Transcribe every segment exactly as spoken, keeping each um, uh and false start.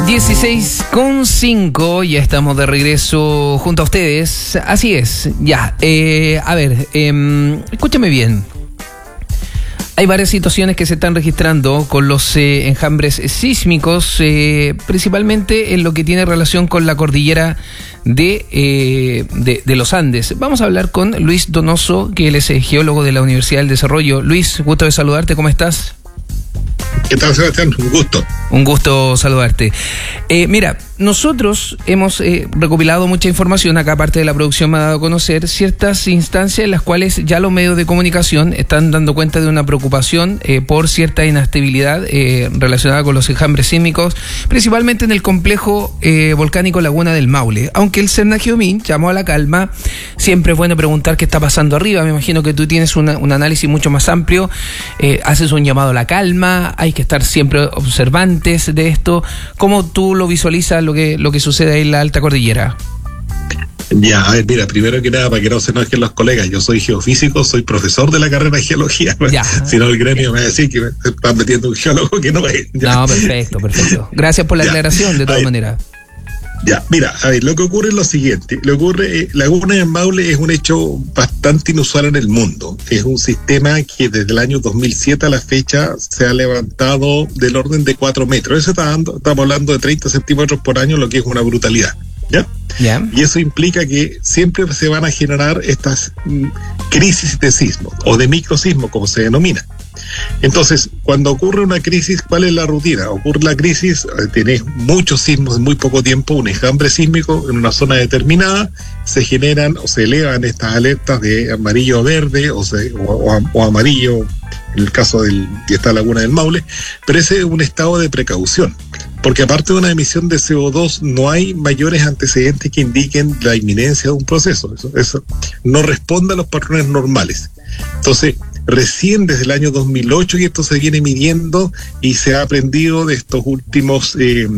dieciséis con cinco, ya estamos de regreso junto a ustedes. Así es, ya. Eh, a ver, eh, escúchame bien. Hay varias situaciones que se están registrando con los eh, enjambres sísmicos, eh, principalmente en lo que tiene relación con la cordillera de, eh, de, de los Andes. Vamos a hablar con Luis Donoso, que él es eh, geólogo de la Universidad del Desarrollo. Luis, gusto de saludarte, ¿cómo estás? ¿Qué tal, Sebastián? Un gusto. Un gusto saludarte. Eh, mira, nosotros hemos eh, recopilado mucha información, acá aparte de la producción me ha dado a conocer ciertas instancias en las cuales ya los medios de comunicación están dando cuenta de una preocupación eh, por cierta inestabilidad eh, relacionada con los enjambres sísmicos, principalmente en el complejo eh, volcánico Laguna del Maule. Aunque el Cernagiomín llamó a la calma, siempre es bueno preguntar qué está pasando arriba. Me imagino que tú tienes una, un análisis mucho más amplio, eh, haces un llamado a la calma, hay que estar siempre observantes de esto. ¿Cómo tú lo visualizas lo que, lo que sucede ahí en la alta cordillera? Ya, a ver, mira, primero que nada, para que no se enojen los colegas, yo soy geofísico, soy profesor de la carrera de geología. Ya. Si no, el gremio me va a decir que me están metiendo un geólogo que no es. Ya. No, perfecto, perfecto. Gracias por la ya. aclaración, de todas maneras. Ya, mira, a ver, lo que ocurre es lo siguiente. Lo que ocurre, eh, Laguna del Maule es un hecho bastante inusual en el mundo. Es un sistema que desde el año dos mil siete a la fecha se ha levantado del orden de cuatro metros. Eso está dando, estamos hablando de treinta centímetros por año, lo que es una brutalidad. ¿Ya? Yeah. Y eso implica que siempre se van a generar estas mm, crisis de sismo o de microsismo, como se denomina. Entonces, cuando ocurre una crisis, ¿cuál es la rutina? Ocurre la crisis, eh, tenés muchos sismos en muy poco tiempo, un enjambre sísmico en una zona determinada, se generan o se elevan estas alertas de amarillo a verde o, se, o, o, o amarillo, en el caso del que está Laguna del Maule, pero ese es un estado de precaución, porque aparte de una emisión de C O dos no hay mayores antecedentes que indiquen la inminencia de un proceso. Eso, eso no responde a los patrones normales. Entonces, recién desde el año dos mil ocho que esto se viene midiendo y se ha aprendido de estos últimos eh,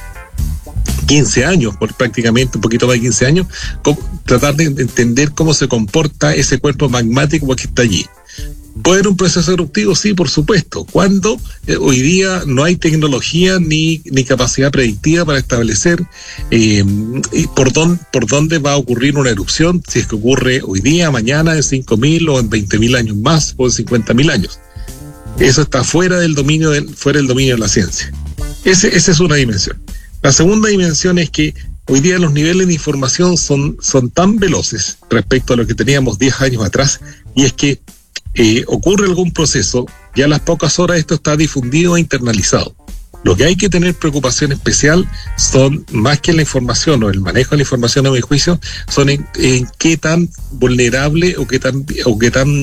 quince años, por prácticamente un poquito más de quince años, cómo, tratar de entender cómo se comporta ese cuerpo magmático que está allí. ¿Puede haber un proceso eruptivo? Sí, por supuesto. Cuando eh, hoy día no hay tecnología ni, ni capacidad predictiva para establecer eh, por, dónde, por dónde va a ocurrir una erupción, si es que ocurre hoy día, mañana, en cinco mil o en veinte mil años más o en cincuenta mil años. Eso está fuera del dominio del, fuera del dominio de la ciencia. Ese, esa es una dimensión. La segunda dimensión es que hoy día los niveles de información son, son tan veloces respecto a lo que teníamos diez años atrás, y es que Eh, ocurre algún proceso, ya a las pocas horas esto está difundido e internalizado. Lo que hay que tener preocupación especial son, más que la información o el manejo de la información a mi juicio, son en, en qué tan vulnerable o qué tan, o qué tan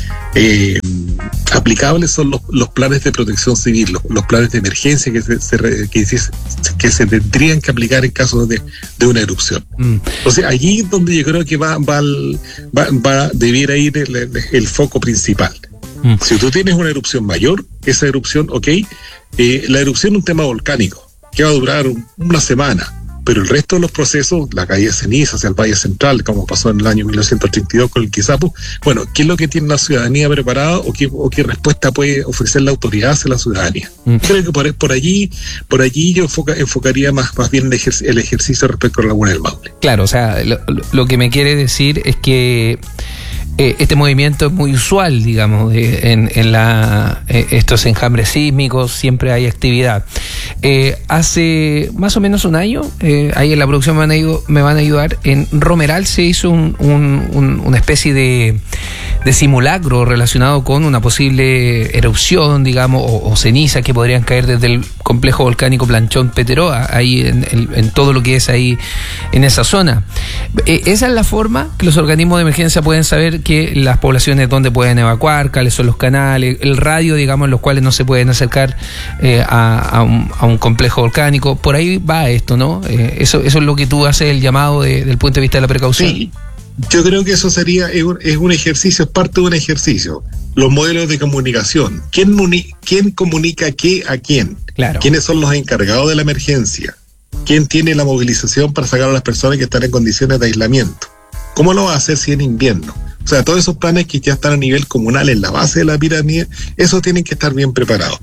eh, aplicables son los, los planes de protección civil, los, los planes de emergencia que se, se, que, se, que se tendrían que aplicar en caso de, de una erupción. Mm. Entonces, allí es donde yo creo que va, va, el, va, va debiera ir el, el, el foco principal. Mm. Si tú tienes una erupción mayor, esa erupción, ok, eh, la erupción es un tema volcánico que va a durar un, una semana, pero el resto de los procesos, la caída de ceniza hacia el Valle Central, como pasó en el año mil novecientos treinta y dos con el Quizapu, bueno, ¿qué es lo que tiene la ciudadanía preparada o qué, o qué respuesta puede ofrecer la autoridad hacia la ciudadanía? Mm. Creo que por, por allí por allí yo enfoca, enfocaría más, más bien el, ejerc el ejercicio respecto a la Laguna del Maule. Claro, o sea, lo, lo que me quiere decir es que Eh, este movimiento es muy usual, digamos, de, en, en la, eh, estos enjambres sísmicos, siempre hay actividad. Eh, hace más o menos un año, eh, ahí en la producción me van, a ayud me van a ayudar, en Romeral se hizo un, un, un, una especie de, de simulacro relacionado con una posible erupción, digamos, o, o ceniza que podrían caer desde el complejo volcánico Planchón Peteroa, ahí en, en, en todo lo que es ahí en esa zona. Eh, esa es la forma que los organismos de emergencia pueden saber que las poblaciones donde pueden evacuar, cuáles son los canales, el radio, digamos, en los cuales no se pueden acercar eh, a, a, un, a un complejo volcánico. Por ahí va esto, ¿no? Eh, eso, eso es lo que tú haces el llamado de, del punto de vista de la precaución. Sí, yo creo que eso sería, es un, es un ejercicio, es parte de un ejercicio. Los modelos de comunicación. ¿Quién, quién comunica qué a quién? Claro. ¿Quiénes son los encargados de la emergencia? ¿Quién tiene la movilización para sacar a las personas que están en condiciones de aislamiento? ¿Cómo lo va a hacer si en invierno? O sea, todos esos planes que ya están a nivel comunal en la base de la pirámide, esos tienen que estar bien preparados.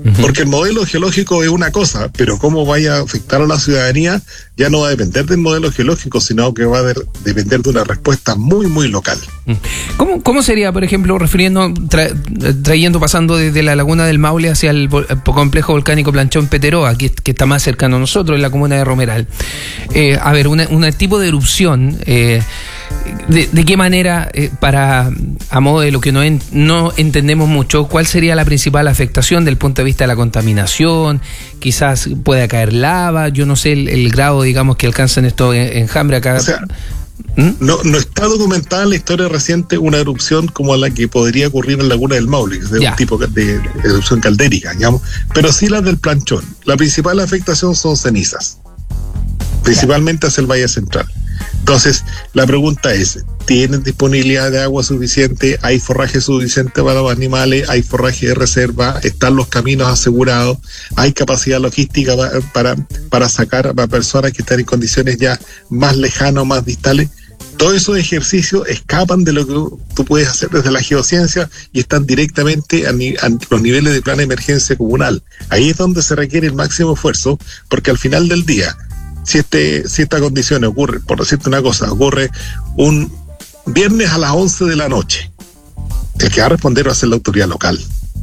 Porque el modelo geológico es una cosa, pero cómo vaya a afectar a la ciudadanía ya no va a depender del modelo geológico, sino que va a de, depender de una respuesta muy, muy local. ¿Cómo, cómo sería, por ejemplo, refiriendo, tra, trayendo, pasando desde la laguna del Maule hacia el, el complejo volcánico Planchón Peteroa, que, que está más cercano a nosotros, en la comuna de Romeral? Eh, a ver, un tipo de erupción... Eh, De, ¿De qué manera, eh, para a modo de lo que no, en, no entendemos mucho, cuál sería la principal afectación del punto de vista de la contaminación? Quizás pueda caer lava, yo no sé el, el grado, digamos, que alcanzan estos enjambres acá. O sea, ¿Mm? no, no está documentada en la historia reciente una erupción como la que podría ocurrir en la Laguna del Maule, que es de ya. un tipo de, de erupción caldérica, digamos, pero sí la del Planchón. La principal afectación son cenizas, principalmente ya. hacia el Valle Central. Entonces, la pregunta es, ¿tienen disponibilidad de agua suficiente? ¿Hay forraje suficiente para los animales? ¿Hay forraje de reserva? ¿Están los caminos asegurados? ¿Hay capacidad logística para, para, para sacar a personas que están en condiciones ya más lejanas o más distales? Todos esos ejercicios escapan de lo que tú puedes hacer desde la geociencia y están directamente a, ni, a los niveles de plan de emergencia comunal. Ahí es donde se requiere el máximo esfuerzo, porque al final del día, Si, este, si esta condición ocurre, por decirte una cosa, ocurre un viernes a las once de la noche, el que va a responder va a ser la autoridad local.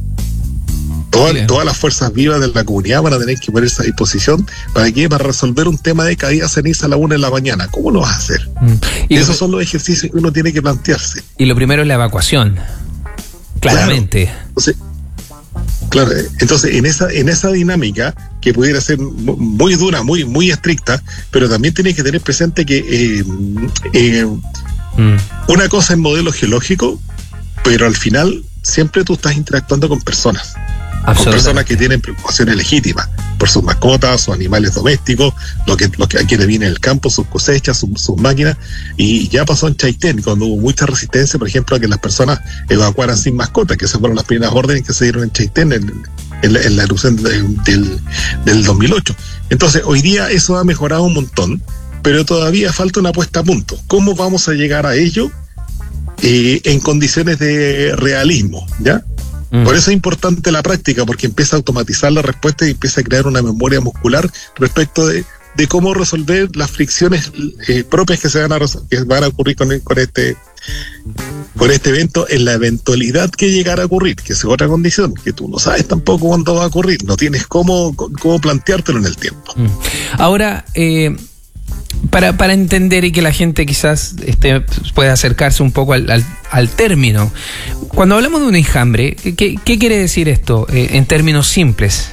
Todas, todas las fuerzas vivas de la comunidad van a tener que ponerse a disposición para que para resolver un tema de caída ceniza a la una de la mañana. ¿Cómo lo vas a hacer? Mm. Y esos lo, son los ejercicios que uno tiene que plantearse. Y lo primero es la evacuación. Claramente. Claro. Entonces, Claro, entonces en esa en esa dinámica que pudiera ser muy dura, muy muy estricta, pero también tienes que tener presente que eh, eh, mm. una cosa es modelo geológico, pero al final siempre tú estás interactuando con personas, con personas que tienen preocupaciones legítimas por sus mascotas, sus animales domésticos, lo que, lo que a quienes viene el campo, sus cosechas, sus, sus máquinas, y ya pasó en Chaitén, cuando hubo mucha resistencia, por ejemplo, a que las personas evacuaran sin mascotas, que esas fueron las primeras órdenes que se dieron en Chaitén en, en, la, en la erupción de, del, del dos mil ocho. Entonces, hoy día eso ha mejorado un montón, pero todavía falta una puesta a punto. ¿Cómo vamos a llegar a ello eh, en condiciones de realismo, ya? Por eso es importante la práctica, porque empieza a automatizar la respuesta y empieza a crear una memoria muscular respecto de, de cómo resolver las fricciones eh, propias que se van a, que van a ocurrir con, con este con este evento, en la eventualidad que llegara a ocurrir, que es otra condición, que tú no sabes tampoco cuándo va a ocurrir, no tienes cómo, cómo planteártelo en el tiempo. Ahora, eh... Para, para entender y que la gente quizás este, pueda acercarse un poco al, al, al término. Cuando hablamos de un enjambre, ¿qué, qué quiere decir esto eh, en términos simples?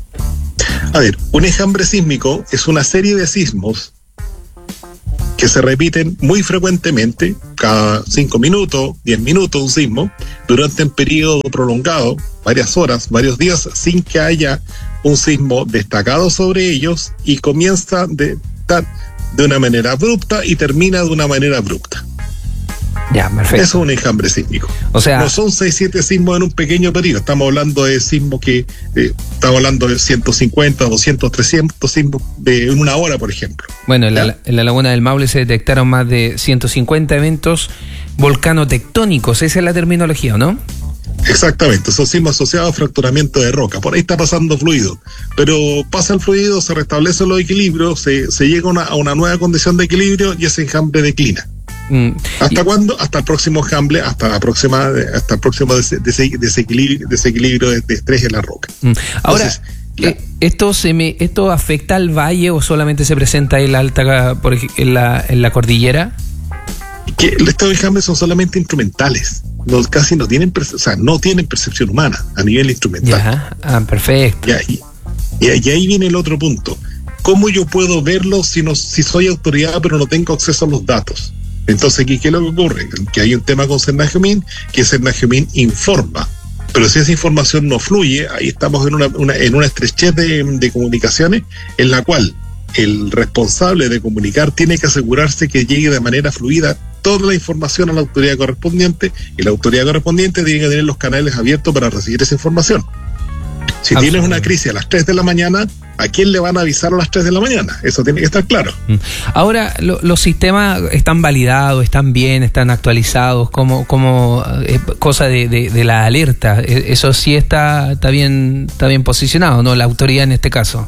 A ver, un enjambre sísmico es una serie de sismos que se repiten muy frecuentemente, cada cinco minutos, diez minutos un sismo, durante un periodo prolongado, varias horas, varios días, sin que haya un sismo destacado sobre ellos, y comienza de de una manera abrupta y termina de una manera abrupta. Ya, perfecto. Eso es un enjambre sísmico. O sea, no son seis, siete sismos en un pequeño periodo. Estamos hablando de sismos que, eh, estamos hablando de ciento cincuenta, doscientos, trescientos sismos de, en una hora, por ejemplo. Bueno, en la, en la Laguna del Maule se detectaron más de ciento cincuenta eventos volcanotectónicos. Esa es la terminología, ¿no? Exactamente, son sismos asociados a fracturamiento de roca. Por ahí está pasando fluido, pero pasa el fluido, se restablecen los equilibrios, se, se llega una, a una nueva condición de equilibrio y ese enjambre declina. Mm. ¿Hasta y... cuándo? Hasta el próximo enjambre, hasta la próxima, hasta el próximo des, des, desequilibrio, desequilibrio de, de estrés en la roca. Mm. Ahora, Entonces, la... ¿esto se me, esto afecta al valle o solamente se presenta en la alta, por ejemplo, en la, en la cordillera? Que estos enjambres son solamente instrumentales. No, casi no tienen, o sea, no tienen percepción humana a nivel instrumental. Ya, ah, perfecto. Ya, y, y, y ahí viene el otro punto. ¿Cómo yo puedo verlo si no, si soy autoridad pero no tengo acceso a los datos? Entonces, ¿qué, qué es lo que ocurre? Que hay un tema con Senagiomin, que Senagiomin informa, pero si esa información no fluye, ahí estamos en una, una, en una estrechez de, de comunicaciones en la cual el responsable de comunicar tiene que asegurarse que llegue de manera fluida toda la información a la autoridad correspondiente, y la autoridad correspondiente tiene que tener los canales abiertos para recibir esa información. Si tienes una crisis a las tres de la mañana, ¿a quién le van a avisar a las tres de la mañana? Eso tiene que estar claro. Ahora, lo, los sistemas están validados, están bien, están actualizados, como, como eh, cosa de, de, de la alerta. Eso sí está, está bien, está bien posicionado, ¿no? La autoridad en este caso.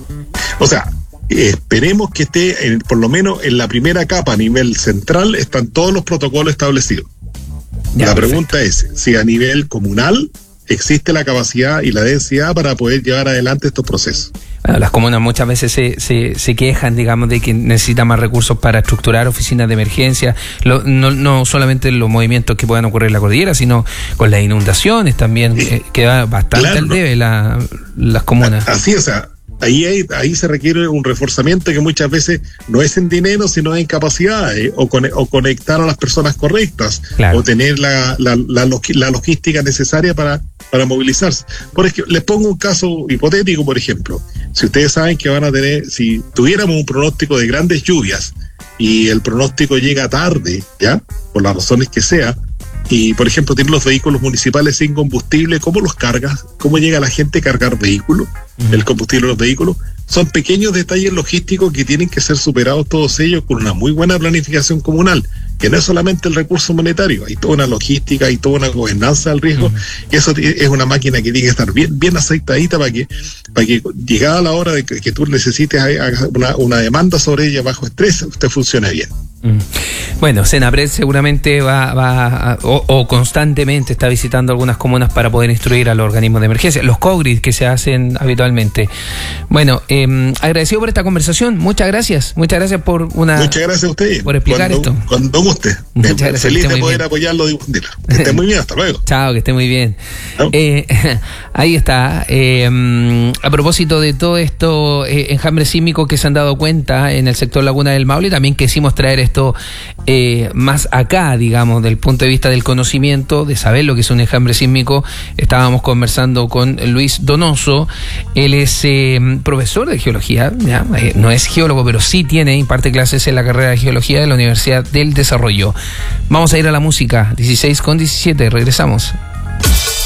O sea, esperemos que esté, en, por lo menos en la primera capa a nivel central, están todos los protocolos establecidos. Ya, la perfecto. Pregunta es si a nivel comunal existe la capacidad y la densidad para poder llevar adelante estos procesos. Bueno, las comunas muchas veces se, se, se quejan, digamos, de que necesitan más recursos para estructurar oficinas de emergencia, lo, no, no solamente los movimientos que puedan ocurrir en la cordillera, sino con las inundaciones también, sí. eh, queda bastante claro, al debe la, las comunas. Así, o sea, ahí, hay, ahí se requiere un reforzamiento que muchas veces no es en dinero, sino en capacidades, o, con, o conectar a las personas correctas, claro. o tener la, la, la, la logística necesaria para, para movilizarse. Por ejemplo, les pongo un caso hipotético, por ejemplo. Si ustedes saben que van a tener, si tuviéramos un pronóstico de grandes lluvias y el pronóstico llega tarde, ¿ya? Por las razones que sea, y por ejemplo tienen los vehículos municipales sin combustible, ¿cómo los cargas? ¿Cómo llega la gente a cargar vehículos? Uh-huh. El combustible de los vehículos. Son pequeños detalles logísticos que tienen que ser superados todos ellos con una muy buena planificación comunal, que no es solamente el recurso monetario, hay toda una logística, hay toda una gobernanza del riesgo, uh-huh. y eso es una máquina que tiene que estar bien, bien aceitadita para que, para que llegada la hora de que, que tú necesites una, una demanda sobre ella bajo estrés, usted funcione bien. Bueno, Senapred seguramente va, va a, o, o constantemente está visitando algunas comunas para poder instruir a los organismos de emergencia, los COGRID que se hacen habitualmente. Bueno, eh, agradecido por esta conversación, muchas gracias, muchas gracias por una muchas gracias a usted por explicar cuando, esto. Cuando guste, muchas gracias, feliz de poder bien. Apoyarlo y difundirlo. Que esté muy bien, hasta luego. Chao, que esté muy bien. ¿No? Eh, ahí está. Eh, a propósito de todo esto, eh, enjambre sísmico que se han dado cuenta en el sector Laguna del Maule, también quisimos traer esto eh, más acá, digamos, del punto de vista del conocimiento, de saber lo que es un enjambre sísmico. Estábamos conversando con Luis Donoso, él es eh, profesor de geología, ¿ya? Eh, no es geólogo, pero sí tiene, imparte clases en la carrera de geología de la Universidad del Desarrollo. Vamos a ir a la música, dieciséis con diecisiete, regresamos.